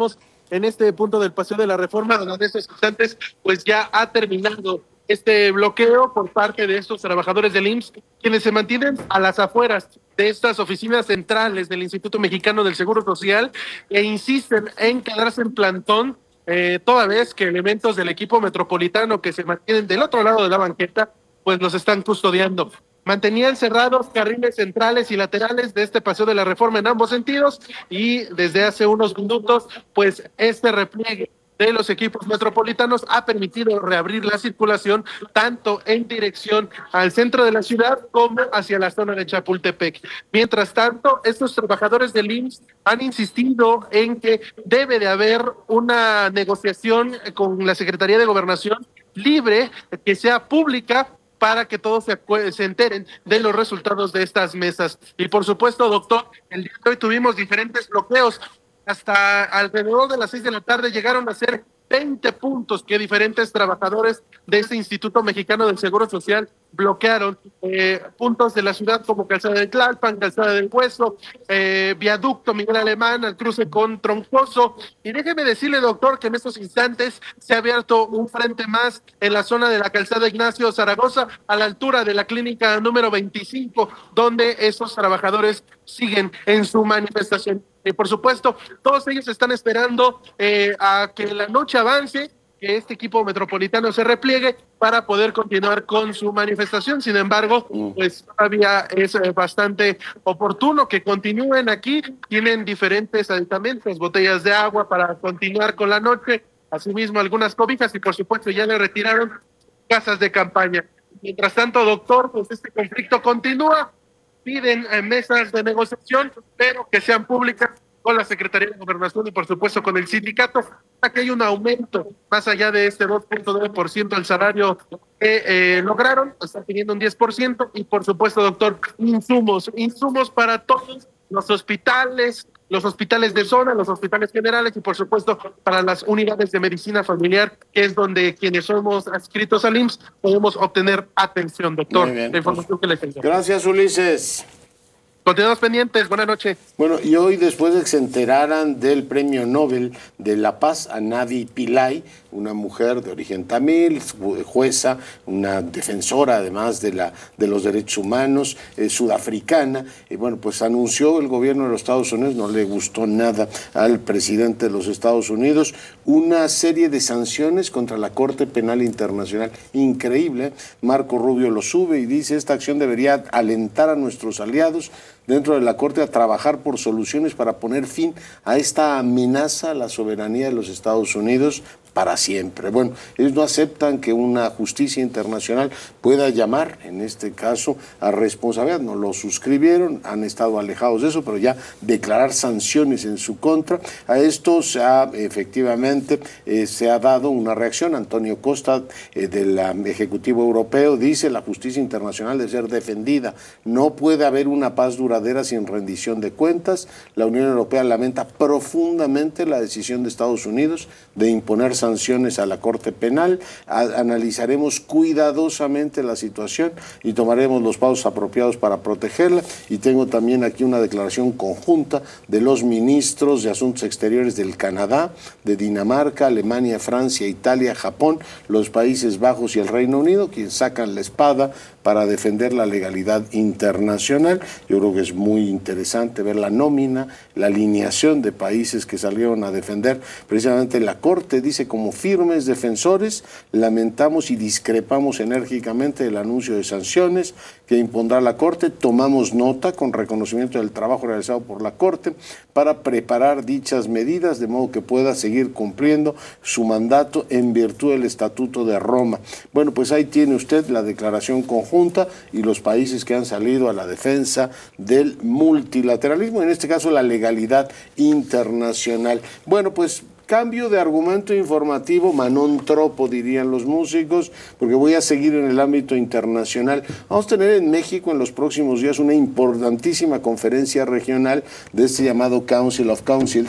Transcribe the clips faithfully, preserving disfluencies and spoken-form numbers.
estamos en este punto del Paseo de la Reforma, donde en estos instantes pues ya ha terminado este bloqueo por parte de estos trabajadores del I M S S, quienes se mantienen a las afueras de estas oficinas centrales del Instituto Mexicano del Seguro Social e insisten en quedarse en plantón, eh, toda vez que elementos del equipo metropolitano que se mantienen del otro lado de la banqueta pues los están custodiando. Mantenían cerrados carriles centrales y laterales de este Paseo de la Reforma en ambos sentidos y desde hace unos minutos pues este repliegue de los equipos metropolitanos ha permitido reabrir la circulación tanto en dirección al centro de la ciudad como hacia la zona de Chapultepec. Mientras tanto, estos trabajadores del I M S S han insistido en que debe de haber una negociación con la Secretaría de Gobernación libre, que sea pública, para que todos se, se enteren de los resultados de estas mesas. Y por supuesto, doctor, el día de hoy tuvimos diferentes bloqueos. Hasta alrededor de las seis de la tarde llegaron a ser veinte puntos que diferentes trabajadores de este Instituto Mexicano del Seguro Social bloquearon, eh, puntos de la ciudad como Calzada de Tlalpan, Calzada del Hueso, eh, Viaducto Miguel Alemán, al cruce con Troncoso. Y déjeme decirle, doctor, que en estos instantes se ha abierto un frente más en la zona de la Calzada Ignacio Zaragoza, a la altura de la clínica número veinticinco, donde esos trabajadores siguen en su manifestación. Y por supuesto, todos ellos están esperando eh, a que la noche avance, que este equipo metropolitano se repliegue para poder continuar con su manifestación. Sin embargo, pues todavía es eh, bastante oportuno que continúen aquí. Tienen diferentes aditamentos, botellas de agua para continuar con la noche, asimismo algunas cobijas y por supuesto ya le retiraron casas de campaña. Mientras tanto, doctor, pues este conflicto continúa. Piden eh, mesas de negociación, pero que sean públicas con la Secretaría de Gobernación y por supuesto con el sindicato, para que haya un aumento más allá de este dos punto nueve por ciento al salario que eh, lograron, están pidiendo un diez por ciento y por supuesto, doctor, insumos, insumos para todos los hospitales, los hospitales de zona, los hospitales generales y por supuesto para las unidades de medicina familiar, que es donde quienes somos adscritos al I M S S podemos obtener atención, doctor. Muy bien, la información pues, que les tengo. Gracias, Ulises. Continuamos pendientes, buenas noches. Bueno, y hoy, después de que se enteraran del Premio Nobel de la Paz a Navi Pillay, una mujer de origen tamil, jueza, una defensora además de, la, de los derechos humanos, eh, sudafricana, y bueno, pues anunció el gobierno de los Estados Unidos, no le gustó nada al presidente de los Estados Unidos, una serie de sanciones contra la Corte Penal Internacional. Increíble, Marco Rubio lo sube y dice, esta acción debería alentar a nuestros aliados dentro de la Corte a trabajar por soluciones para poner fin a esta amenaza a la soberanía de los Estados Unidos para siempre. Bueno, ellos no aceptan que una justicia internacional pueda llamar, en este caso, a responsabilidad. No lo suscribieron, han estado alejados de eso, pero ya declarar sanciones en su contra. A esto se ha, efectivamente, eh, se ha dado una reacción. Antonio Costa, eh, del um, Ejecutivo Europeo, dice la justicia internacional debe ser defendida. No puede haber una paz duradera sin rendición de cuentas. La Unión Europea lamenta profundamente la decisión de Estados Unidos de imponer sanciones a la Corte Penal. A, analizaremos cuidadosamente la situación y tomaremos los pasos apropiados para protegerla. Y tengo también aquí una declaración conjunta de los ministros de Asuntos Exteriores del Canadá, de Dinamarca, Alemania, Francia, Italia, Japón, los Países Bajos y el Reino Unido, quienes sacan la espada para defender la legalidad internacional. Yo creo que es muy interesante ver la nómina, la alineación de países que salieron a defender precisamente la Corte. Dice, como firmes defensores, lamentamos y discrepamos enérgicamente del anuncio de sanciones que impondrá la Corte. Tomamos nota con reconocimiento del trabajo realizado por la Corte para preparar dichas medidas de modo que pueda seguir cumpliendo su mandato en virtud del Estatuto de Roma. Bueno, pues ahí tiene usted la declaración conjunta y los países que han salido a la defensa del multilateralismo, en este caso la legalidad internacional. Bueno, pues cambio de argumento informativo, Manon Tropo dirían los músicos, porque voy a seguir en el ámbito internacional. Vamos a tener en México en los próximos días una importantísima conferencia regional de este llamado Council of Councils, que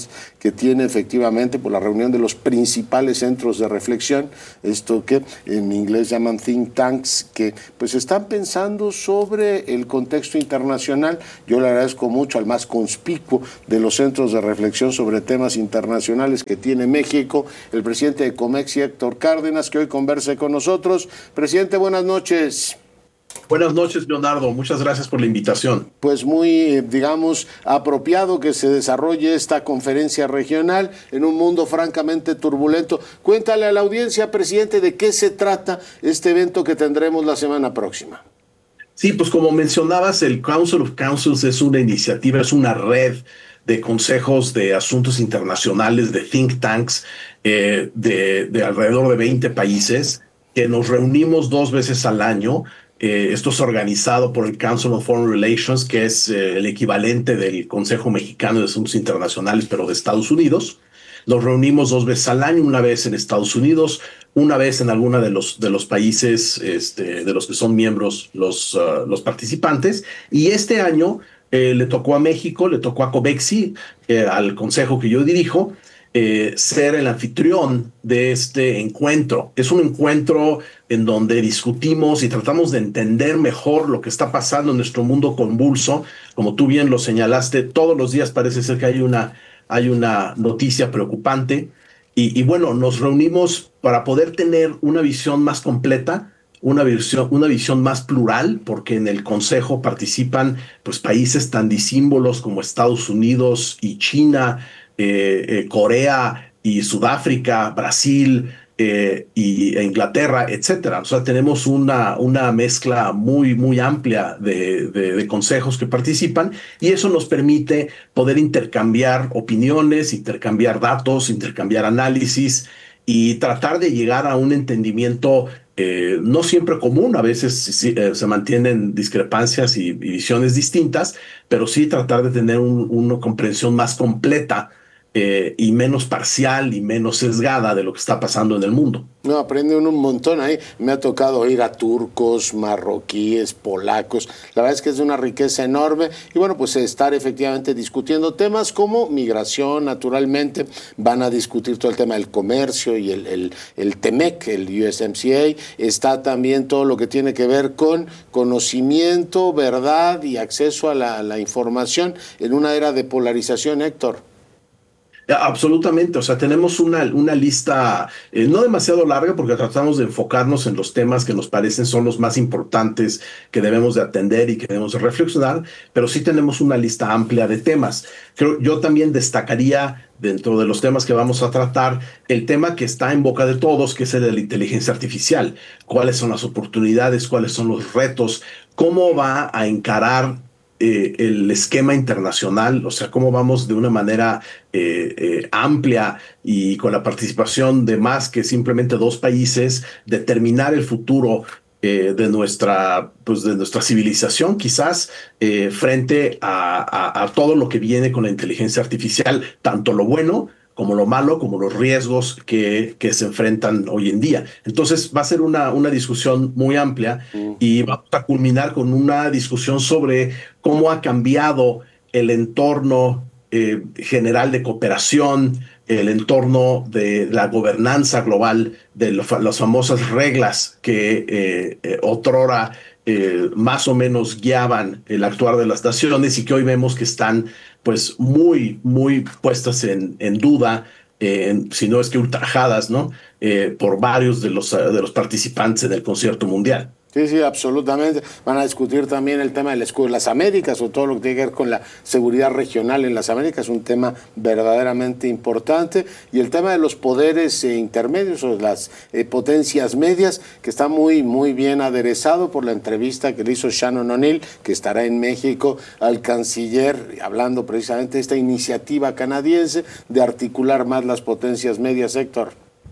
que tiene efectivamente por la reunión de los principales centros de reflexión, esto que en inglés llaman think tanks, que pues están pensando sobre el contexto internacional. Yo le agradezco mucho al más conspicuo de los centros de reflexión sobre temas internacionales que tiene México, el presidente de Comexi, Héctor Cárdenas, que hoy converse con nosotros. Presidente, buenas noches. Buenas noches, Leonardo. Muchas gracias por la invitación. Pues muy, digamos, apropiado que se desarrolle esta conferencia regional en un mundo francamente turbulento. Cuéntale a la audiencia, presidente, de qué se trata este evento que tendremos la semana próxima. Sí, pues como mencionabas, el Council of Councils es una iniciativa, es una red de consejos de asuntos internacionales, de think tanks, eh, de, de alrededor de veinte países, que nos reunimos dos veces al año. Eh, esto es organizado por el Council of Foreign Relations, que es eh, el equivalente del Consejo Mexicano de Asuntos Internacionales, pero de Estados Unidos. Nos reunimos dos veces al año, una vez en Estados Unidos, una vez en alguno de los, de los países este, de los que son miembros los, uh, los participantes. Y este año eh, le tocó a México, le tocó a Comexi, eh, al consejo que yo dirijo, Eh, ser el anfitrión de este encuentro. Es un encuentro en donde discutimos y tratamos de entender mejor lo que está pasando en nuestro mundo convulso. Como tú bien lo señalaste, todos los días parece ser que hay una, hay una noticia preocupante. Y, y bueno, nos reunimos para poder tener una visión más completa, una visión, una visión más plural, porque en el Consejo participan pues, países tan disímbolos como Estados Unidos y China, Eh, eh, Corea y Sudáfrica, Brasil eh, y e Inglaterra, etcétera. O sea, tenemos una, una mezcla muy, muy amplia de, de, de consejos que participan y eso nos permite poder intercambiar opiniones, intercambiar datos, intercambiar análisis y tratar de llegar a un entendimiento eh, no siempre común. A veces sí, eh, se mantienen discrepancias y, y visiones distintas, pero sí tratar de tener un, una comprensión más completa Eh, y menos parcial y menos sesgada de lo que está pasando en el mundo. No, aprende uno un montón ahí. Me ha tocado oír a turcos, marroquíes, polacos. La verdad es que es de una riqueza enorme. Y bueno, pues estar efectivamente discutiendo temas como migración, naturalmente. Van a discutir todo el tema del comercio y el, el, el TEMEC, el U S M C A. Está también todo lo que tiene que ver con conocimiento, verdad y acceso a la, a la información en una era de polarización, Héctor. Absolutamente, o sea, tenemos una, una lista eh, no demasiado larga porque tratamos de enfocarnos en los temas que nos parecen son los más importantes que debemos de atender y que debemos de reflexionar, pero sí tenemos una lista amplia de temas. Creo, yo también destacaría dentro de los temas que vamos a tratar el tema que está en boca de todos, que es el de la inteligencia artificial. ¿Cuáles son las oportunidades? ¿Cuáles son los retos? ¿Cómo va a encarar Eh, el esquema internacional? O sea, cómo vamos de una manera eh, eh, amplia y con la participación de más que simplemente dos países, determinar el futuro eh, de, nuestra, pues de nuestra civilización, quizás, eh, frente a, a, a todo lo que viene con la inteligencia artificial, tanto lo bueno como lo malo, como los riesgos que, que se enfrentan hoy en día. Entonces va a ser una, una discusión muy amplia y vamos a culminar con una discusión sobre cómo ha cambiado el entorno eh, general de cooperación, el entorno de la gobernanza global, de lo, las famosas reglas que eh, eh, otrora eh, más o menos guiaban el actuar de las naciones y que hoy vemos que están pues muy, muy puestas en, en duda, eh, si no es que ultrajadas, ¿no? Eh, por varios de los, de los participantes en el concierto mundial. Sí, sí, absolutamente. Van a discutir también el tema del escudo de las Américas o todo lo que tiene que ver con la seguridad regional en las Américas, un tema verdaderamente importante. Y el tema de los poderes eh, intermedios o las eh, potencias medias, que está muy, muy bien aderezado por la entrevista que le hizo Shannon O'Neill, que estará en México, al canciller, hablando precisamente de esta iniciativa canadiense de articular más las potencias medias, Héctor.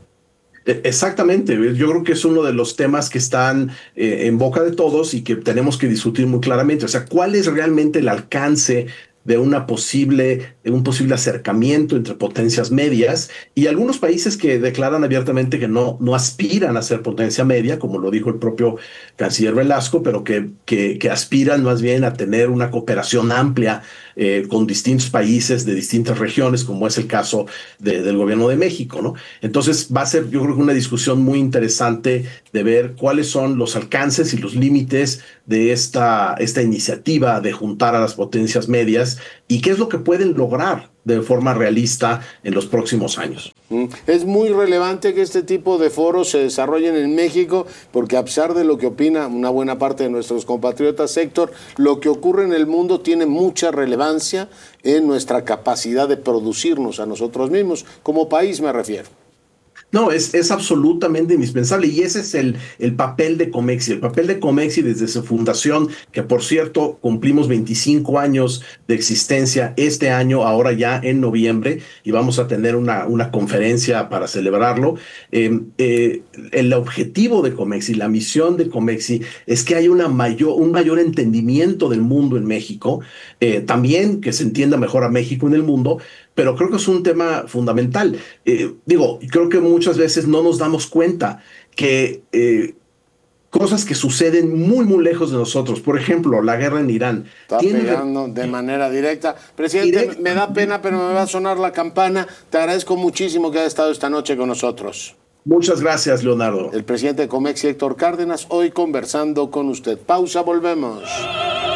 Exactamente, yo creo que es uno de los temas que están eh, en boca de todos y que tenemos que discutir muy claramente. O sea, ¿cuál es realmente el alcance de una posible, de un posible acercamiento entre potencias medias? Y algunos países que declaran abiertamente que no, no aspiran a ser potencia media, como lo dijo el propio canciller Velasco, pero que, que, que aspiran más bien a tener una cooperación amplia eh, con distintos países de distintas regiones, como es el caso de, del gobierno de México, ¿no? Entonces va a ser, yo creo que una discusión muy interesante de ver cuáles son los alcances y los límites de esta, esta iniciativa de juntar a las potencias medias y qué es lo que pueden lograr de forma realista en los próximos años. Es muy relevante que este tipo de foros se desarrollen en México, porque a pesar de lo que opina una buena parte de nuestros compatriotas, Héctor, lo que ocurre en el mundo tiene mucha relevancia en nuestra capacidad de producirnos a nosotros mismos, como país me refiero. No, es, es absolutamente indispensable y ese es el, el papel de Comexi. El papel de Comexi desde su fundación, que por cierto cumplimos veinticinco años de existencia este año, ahora ya en noviembre, y vamos a tener una, una conferencia para celebrarlo. Eh, eh, el objetivo de Comexi, la misión de Comexi es que haya una mayor, un mayor entendimiento del mundo en México, eh, también que se entienda mejor a México en el mundo, pero creo que es un tema fundamental. Eh, digo, creo que muchas veces no nos damos cuenta que eh, cosas que suceden muy, muy lejos de nosotros, por ejemplo, la guerra en Irán. Está pegando de manera directa. Presidente, directa. Me da pena, pero me va a sonar la campana. Te agradezco muchísimo que hayas estado esta noche con nosotros. Muchas gracias, Leonardo. El presidente de Comexi, Héctor Cárdenas, hoy conversando con usted. Pausa, volvemos.